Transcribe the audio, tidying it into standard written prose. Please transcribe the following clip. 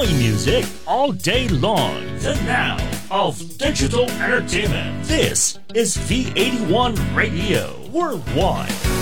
Enjoy music all day long. The now of digital entertainment. This is V81 Radio Worldwide.